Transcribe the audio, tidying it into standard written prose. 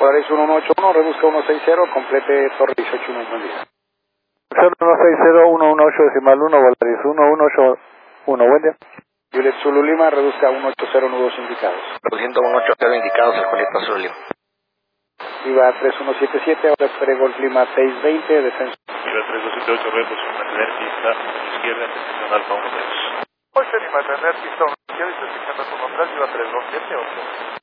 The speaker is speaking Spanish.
Polaris 1181, reduzca 160, complete Torre 181, buen día. 0160-118-1, Volaris 1181, buen día. Juliet Zulu Lima, reduzca 180, nudos indicados. Reduciendo 180 indicados al Julieta Zulu Lima. Viva 3177, ahora espere Golf Lima 620, descenso. Viva 3278, retos, mantener pista izquierda, atención Alfa 1 8 Lima, mantener pista 1 izquierda y 60 con 3, Viva 3278.